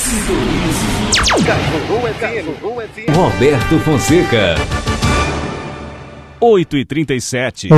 Roberto Fonseca. 8h37.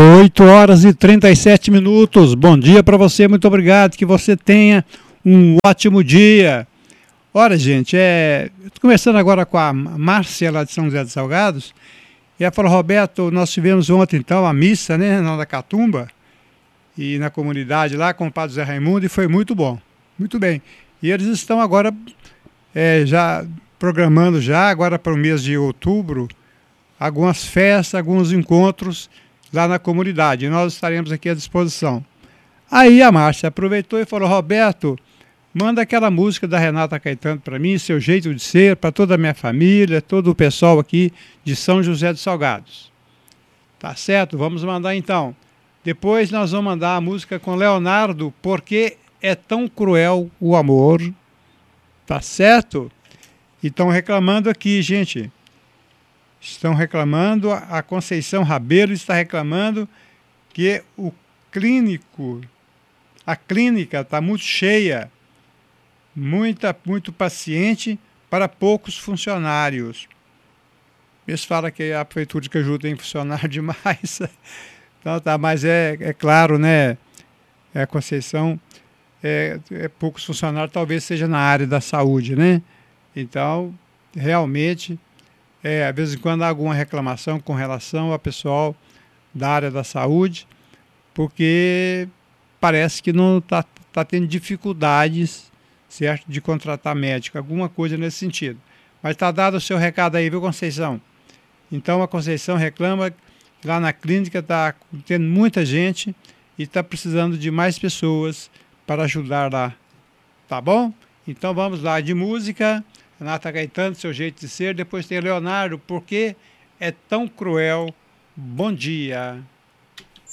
8h37. Bom dia para você, muito obrigado. Que você tenha um ótimo dia. Ora, gente, estou conversando agora com a Márcia lá de São José dos Salgados. E ela falou: Roberto, nós tivemos ontem então a missa, né, na Catumba, e na comunidade lá com o Padre Zé Raimundo, e foi muito bom, muito bem. E eles estão agora já programando agora para o mês de outubro algumas festas, alguns encontros lá na comunidade. E nós estaremos aqui à disposição. Aí a Márcia aproveitou e falou: Roberto, manda aquela música da Renata Caetano para mim, Seu Jeito de Ser, para toda a minha família, todo o pessoal aqui de São José dos Salgados. Tá certo? Vamos mandar então. Depois nós vamos mandar a música com Leonardo, Porque é Tão Cruel o Amor. Tá certo? E estão reclamando aqui, gente. Estão reclamando, a Conceição Rabelo está reclamando que a clínica está muito cheia, muito paciente para poucos funcionários. Eles falam que a prefeitura de Caju tem funcionário demais. Então, tá, mas é claro, né? A Conceição, poucos funcionários, talvez seja na área da saúde, né? Então, realmente, às vezes em quando há alguma reclamação com relação ao pessoal da área da saúde, porque parece que não está tendo dificuldades, certo, de contratar médico, alguma coisa nesse sentido. Mas está dado o seu recado aí, viu, Conceição? Então a Conceição reclama que lá na clínica está tendo muita gente e está precisando de mais pessoas para ajudar lá. Tá bom? Então vamos lá, de música, Renata Caetano, Seu Jeito de Ser, depois tem Leonardo, Porque é Tão Cruel. Bom dia.